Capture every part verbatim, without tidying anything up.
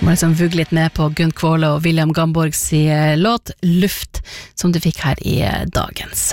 Må liksom vugge litt med på Gunn Kvåle og William Gamborgs låt Luft, som du fikk her i dagens.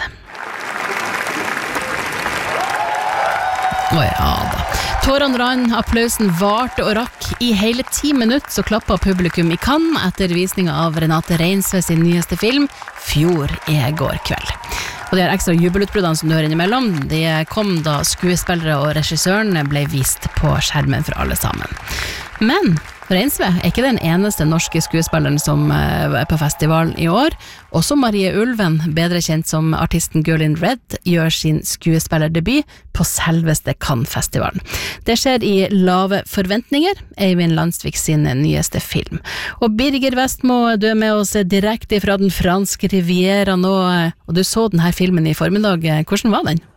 Å ja da. Tårene rann, applausen varte og rakk. I hele ti minutter så klappet publikum i Cannes etter visningen av Renate Reinsve sin nyeste film, Fjord i går kveld. Og de her ekstra jubelutbruddene som du hører innimellom, de kom da skuespillere og regissøren ble vist på skjermen for alle sammen. Men Reinsve er ikke den eneste norske skuespilleren som er på festivalen i år. Også Marie Ulven, bedre kjent som artisten Girl in Red, gjør sin skuespillerdebut på selveste Cannes-festivalen. Det skjer i Lave forventninger, Eivind Landsvik sin nyeste film. Og Birger Vestmo, du er med oss direkte fra den franske riviera nå, og du så denne filmen i formiddag. Hvordan var den?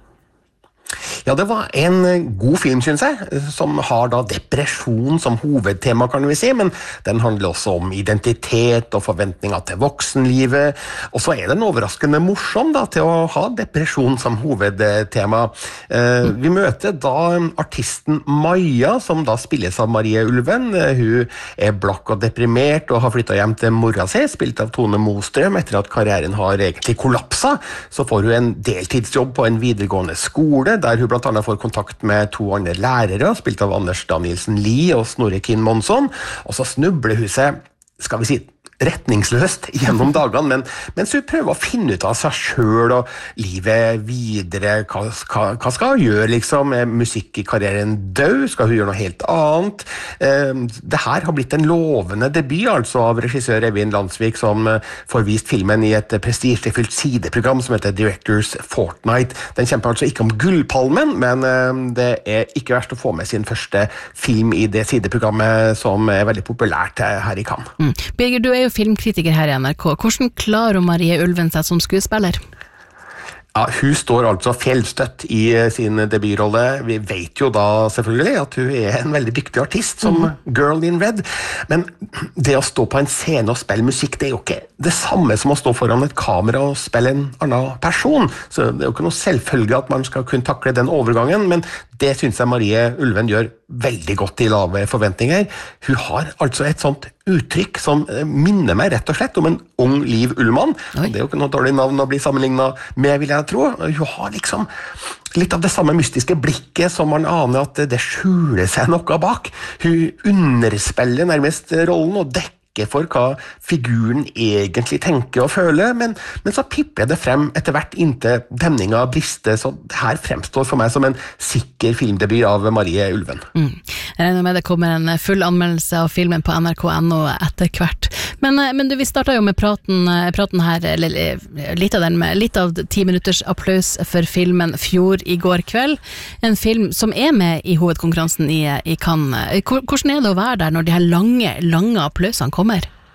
Ja, det var en god film, synes jeg, som har da depresjon som hovedtema, kan vi si, men den handler også om identitet og forventninger til voksenlivet, og så er den overraskende morsom da, til å ha depresjon som hovedtema. Eh, vi møter da artisten Maja, som da spilles av Marie Ulven. Hun er blakk og deprimert og har flyttet hjem til mora si, spilt av Tone Mostrøm, etter at karrieren har egentlig kollapset. Så får hun en deltidsjobb på en videregående skole, der hun blant annet får kontakt med to andre lærere, spilt av Anders Danielsen Lie og Snorre Kinn Monsson, og så snubler hun seg, skal vi si, retningsløst gjennom dagene, men mens hun prøver å finne ut av seg selv og livet videre, hva, hva, hva skal hun gjøre liksom, er musikk i karrieren død, skal hun gjøre noe helt annet? Eh, det her har blitt en lovende debut altså av regissør Eivind Landsvik, som får vist filmen i et prestisjefylt sideprogram som heter Directors Fortnight. Den kjemper altså ikke om gullpalmen, men eh, det er ikke verst å få med sin første film i det sideprogrammet som er veldig populært her i Cannes. Mm. Birger, du er jo filmkritiker her i N R K. Hvordan klarer Marie Ulven seg som skuespiller? Ja, hun står altså fjellstøtt i sin debutrolle. Vi vet jo da selvfølgelig at hun er en veldig dyktig artist som mm. Girl in Red, men det å stå på en scene og spille musikk, det er jo ikke det samme som å stå foran et kamera og spille en annen person, så det er jo ikke noe selvfølge at man skal kunne takle den overgangen, men det synes jeg Marie Ulven gjør veldig godt i Lave forventninger. Hun har altså et sånt uttrykk som minner meg rett og slett om en ung Liv Ullmann. Oi. Det er jo ikke noe dårlig navn å bli sammenlignet med, vil jeg tro. Hun har liksom litt av det samme mystiske blikket som man aner at det skjuler seg noe bak. Hun underspiller nærmest rollen og dekker for hva figuren egentlig tenker og føler, men, men så pipper det frem etter hvert inntil demninga brister, så det her fremstår for meg som en sikker filmdebut av Marie Ulven. Mm. Jeg regner med det kommer en full anmeldelse av filmen på N R K punktum N O etter hvert. Men, men du, vi startet jo med praten, praten her, eller litt av den med, litt av ti minutters applaus for filmen Fjord i går kveld. En film som er med i hovedkonkurransen i, i Cannes. Hvordan er det å være der når de her lange, lange applausene kommer?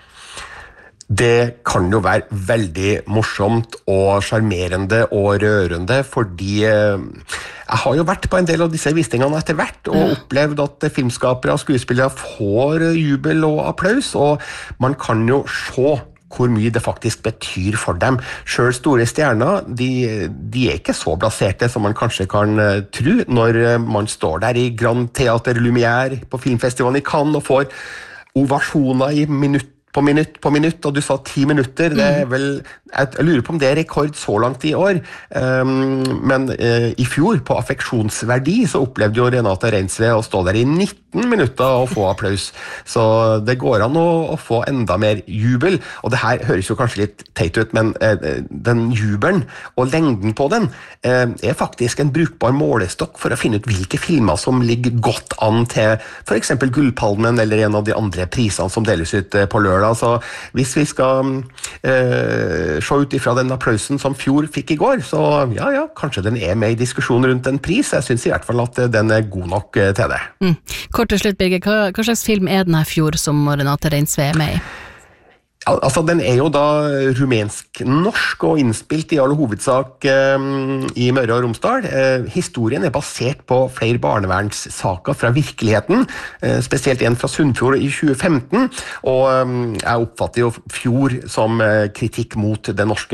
Det kan jo være veldig morsomt og charmerende og rørende, fordi jeg har jo vært på en del av disse visningene etter hvert, og ja. opplevd at filmskapere og skuespillere får jubel og applaus, og man kan jo se hvor mye det faktisk betyr for dem. Selv store stjerner, de, de er ikke så blaserte som man kanskje kan tro, når man står der i Grand Theater Lumière på filmfestivalen i Cannes og får ovasjoner i minutt på minutt på minutt, og du sa ti minutter, det er vel, jeg lurer på om det er rekord så langt i år, um, men uh, i fjor, på affeksjonsverdi, så opplevde jo Renate Reinsve å stå der i nitten minutter og få applaus, så det går an å, å få enda mer jubel, og det her høres jo kanskje litt teit ut, men uh, den jubelen og lengden på den uh, er faktisk en brukbar målestokk for å finne ut hvilke filmer som ligger godt an til for eksempel Gullpalmen eller en av de andre prisene som deles ut uh, på lørdag. Altså, hvis vi skal eh, se ut ifra den applausen som Fjord fikk i går, så ja, ja, kanskje den er med i diskusjonen rundt en pris. Jeg synes i hvert fall at den er god nok eh, til det. Mm. Kort til slutt, Birger, hva, hva slags film er den her Fjord som Renate Reinsve er med i? Altså, den er jo da rumensk-norsk og innspilt i all hovedsak eh, i Møre og Romsdal. Eh, historien er basert på flere barnevernssaker fra virkeligheten, eh, spesielt en fra Sunnfjord i tjue femten, og eh, jeg oppfatter jo Fjord som eh, kritikk mot det norske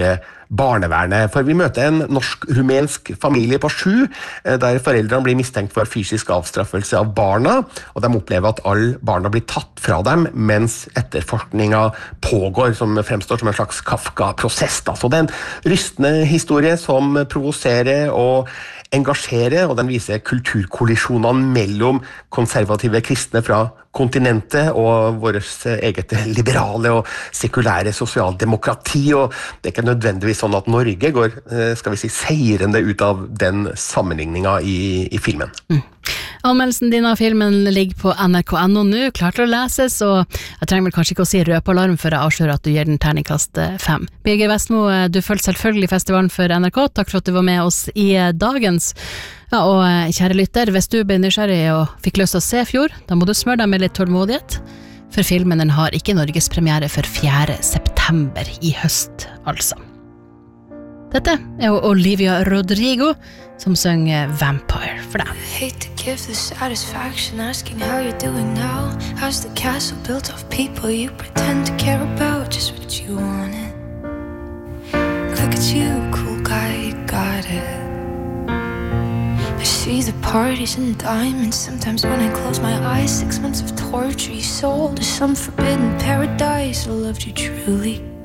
barnevernet. For vi møter en norsk-rumensk familie på sju, der foreldrene blir mistenkt for fysisk avstraffelse av barna, og de opplever at alle barna blir tatt fra dem mens etterforskninga pågår, som fremstår som en slags Kafka-prosess. Så det er en rystende historie som provoserer og engasjerer, og den viser kulturkollisjonene mellom konservative kristne fra kontinentet og vårt eget liberale og sekulære sosialdemokrati, og det er ikke nødvendigvis sånn at Norge går, skal vi si, seirende ut av den sammenligninga i, i filmen. Mm. Anmeldelsen din av filmen ligger på N R K punktum N O nå, klart til å leses, og jeg trenger vel kanskje ikke å si røpalarm for å avsløre at du gir den terningkast fem. Birger Vestmo, du følger selvfølgelig festivalen for N R K, takk for at du var med oss i dagens. Ja, og kjære lytter, hvis du ble nysgjerrig og fikk lyst til å se Fjord, da må du smøre deg med litt tålmodighet, for filmen den har ikke Norges premiere for fjerde september i høst, altså. Dette er jo Olivia Rodrigo som synger Vampire for deg. I hate to give the satisfaction asking how you're doing now. How's the castle built of people you pretend to care about? Just what you wanted. Look at you, cool guy, you got it. I see the parties and diamonds. Sometimes when I close my eyes, six months of torture you sold to some forbidden paradise. I loved you truly.